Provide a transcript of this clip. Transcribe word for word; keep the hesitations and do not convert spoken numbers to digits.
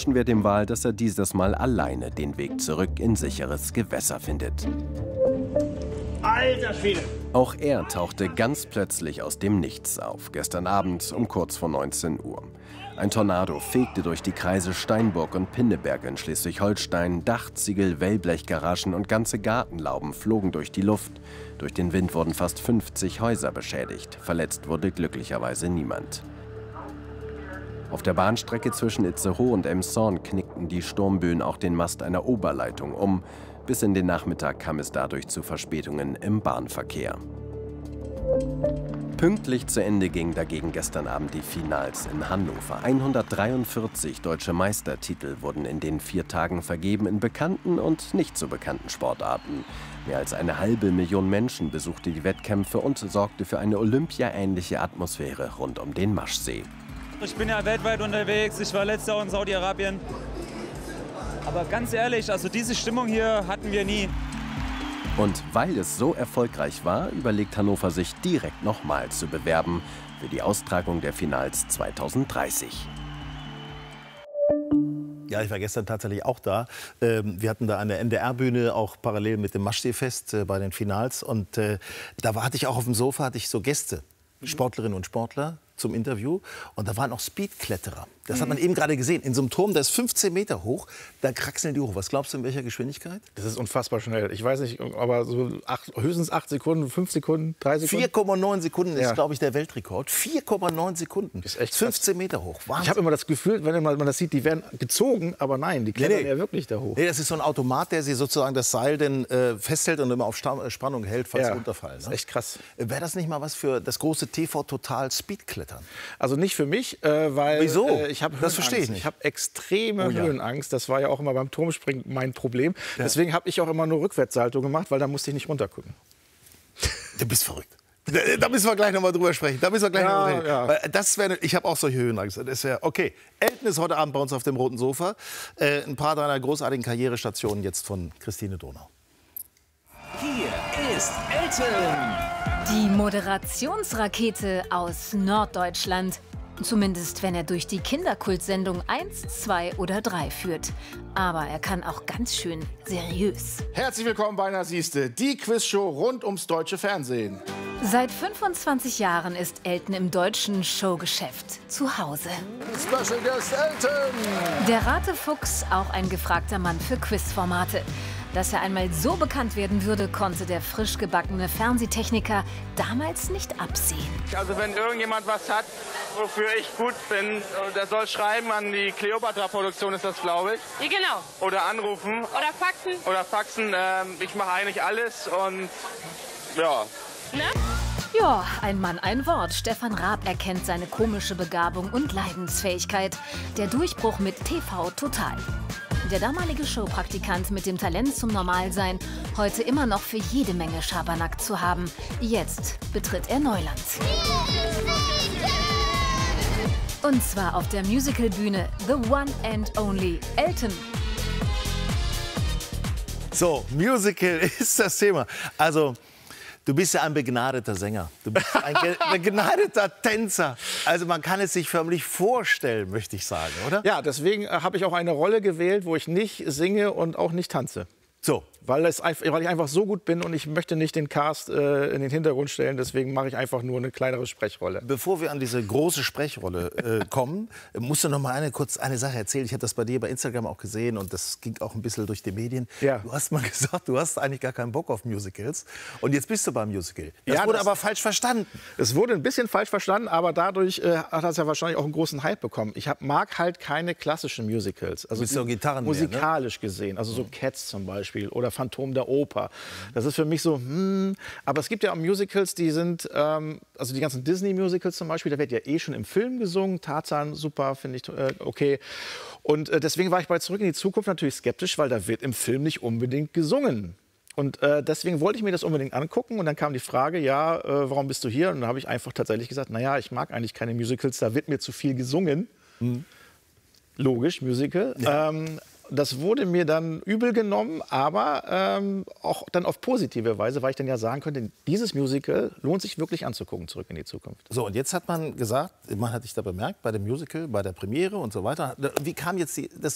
wünschen wir dem Wal, dass er dieses Mal alleine den Weg zurück in sicheres Gewässer findet. Alter Schwede! Auch er tauchte ganz plötzlich aus dem Nichts auf, gestern Abend um kurz vor neunzehn Uhr. Ein Tornado fegte durch die Kreise Steinburg und Pinneberg in Schleswig-Holstein. Dachziegel, Wellblechgaragen und ganze Gartenlauben flogen durch die Luft. Durch den Wind wurden fast fünfzig Häuser beschädigt. Verletzt wurde glücklicherweise niemand. Auf der Bahnstrecke zwischen Itzehoe und Elmshorn knickten die Sturmböen auch den Mast einer Oberleitung um. Bis in den Nachmittag kam es dadurch zu Verspätungen im Bahnverkehr. Pünktlich zu Ende gingen dagegen gestern Abend die Finals in Hannover. hundertdreiundvierzig deutsche Meistertitel wurden in den vier Tagen vergeben in bekannten und nicht so bekannten Sportarten. Mehr als eine halbe Million Menschen besuchte die Wettkämpfe und sorgte für eine olympiaähnliche Atmosphäre rund um den Maschsee. Ich bin ja weltweit unterwegs, ich war letztes Jahr in Saudi-Arabien. Aber ganz ehrlich, also diese Stimmung hier hatten wir nie. Und weil es so erfolgreich war, überlegt Hannover sich direkt nochmal zu bewerben für die Austragung der Finals zweitausenddreißig. Ja, ich war gestern tatsächlich auch da. Wir hatten da eine N D R-Bühne, auch parallel mit dem Maschseefest bei den Finals. Und da hatte ich auch auf dem Sofa, hatte ich so Gäste, Sportlerinnen und Sportler zum Interview. Und da waren auch Speedkletterer. Das hat man eben gerade gesehen. In so einem Turm, der ist fünfzehn Meter hoch, da kraxeln die hoch. Was glaubst du, in welcher Geschwindigkeit? Das ist unfassbar schnell. Ich weiß nicht, aber so acht, höchstens acht Sekunden, fünf Sekunden, drei Sekunden. vier Komma neun Sekunden ist, Ja. glaube ich, der Weltrekord. vier Komma neun Sekunden. Ist echt fünfzehn Meter hoch. Wahnsinn. Ich habe immer das Gefühl, wenn man das sieht, die werden gezogen, aber nein, die klettern Nee, nee. ja wirklich da hoch. Nee, das ist so ein Automat, der sie sozusagen das Seil denn, äh, festhält und immer auf Sta- Spannung hält, falls Ja, sie runterfallen. das ist Ne? echt krass. Wäre das nicht mal was für das große T V Total Speedklettern? Also nicht für mich, äh, weil Wieso? Äh, ich habe Das verstehe ich nicht. Ich habe extreme Oh ja. Höhenangst. Das war ja auch immer beim Turmspringen mein Problem. Deswegen habe ich auch immer nur Rückwärtssalto gemacht, weil da musste ich nicht runtergucken. Du bist verrückt. Da, da müssen wir gleich noch mal drüber sprechen. Da müssen wir gleich Ja, noch mal reden. ja. Weil Das wär, ich habe auch solche Höhenangst. Das wär, okay, Elton ist heute Abend bei uns auf dem roten Sofa. Äh, ein paar deiner großartigen Karrierestationen jetzt von Christine Donau. Hier ist Elton. Die Moderationsrakete aus Norddeutschland. Zumindest, wenn er durch die Kinderkultsendung eins, zwei oder drei führt. Aber er kann auch ganz schön seriös. Herzlich willkommen bei Na siehste, die Quizshow rund ums deutsche Fernsehen. Seit fünfundzwanzig Jahren ist Elton im deutschen Showgeschäft zu Hause. Special Guest Elton. Der Ratefuchs, auch ein gefragter Mann für Quizformate. Dass er einmal so bekannt werden würde, konnte der frisch gebackene Fernsehtechniker damals nicht absehen. Also wenn irgendjemand was hat, wofür ich gut bin, der soll schreiben an die Kleopatra-Produktion, ist das, glaube ich. Ja, genau. Oder anrufen. Oder faxen. Oder faxen. Ähm, ich mache eigentlich alles und ja. Ne? Ja, ein Mann, ein Wort. Stefan Raab erkennt seine komische Begabung und Leidensfähigkeit. Der Durchbruch mit T V Total. Der damalige Showpraktikant mit dem Talent zum Normalsein, heute immer noch für jede Menge Schabernack zu haben. Jetzt betritt er Neuland. Und zwar auf der Musicalbühne The One and Only Elton. So, Musical ist das Thema. Also, du bist ja ein begnadeter Sänger. Du bist ein ge- begnadeter Tänzer. Also man kann es sich förmlich vorstellen, möchte ich sagen, oder? Ja, deswegen äh, habe ich auch eine Rolle gewählt, wo ich nicht singe und auch nicht tanze. So. Weil, es, einf- weil ich einfach so gut bin und ich möchte nicht den Cast äh, in den Hintergrund stellen. Deswegen mache ich einfach nur eine kleinere Sprechrolle. Bevor wir an diese große Sprechrolle äh, kommen, musst du noch mal eine, kurz eine Sache erzählen. Ich habe das bei dir bei Instagram auch gesehen und das ging auch ein bisschen durch die Medien. Ja. Du hast mal gesagt, du hast eigentlich gar keinen Bock auf Musicals. Und jetzt bist du beim Musical. Das Ja, wurde das- aber falsch verstanden. Es wurde ein bisschen falsch verstanden, aber dadurch äh, hat das ja wahrscheinlich auch einen großen Hype bekommen. Ich hab, mag halt keine klassischen Musicals. Also bist so die- Gitarrenmann, ne? musikalisch gesehen. Also so Cats zum Beispiel oder Phantom der Oper. Das ist für mich so, hm. Aber es gibt ja auch Musicals, die sind, ähm, also die ganzen Disney-Musicals zum Beispiel, da wird ja eh schon im Film gesungen. Tarzan, super, finde ich äh, okay. Und äh, deswegen war ich bei Zurück in die Zukunft natürlich skeptisch, weil da wird im Film nicht unbedingt gesungen. Und äh, deswegen wollte ich mir das unbedingt angucken. Und dann kam die Frage, ja, äh, warum bist du hier? Und dann habe ich einfach tatsächlich gesagt, naja, ich mag eigentlich keine Musicals, da wird mir zu viel gesungen. Mhm. Logisch, Musical. Ja. Ähm, das wurde mir dann übel genommen, aber ähm, auch dann auf positive Weise, weil ich dann ja sagen könnte, dieses Musical lohnt sich wirklich anzugucken, Zurück in die Zukunft. So, und jetzt hat man gesagt, man hat dich da bemerkt, bei dem Musical, bei der Premiere und so weiter. Wie kam jetzt die, das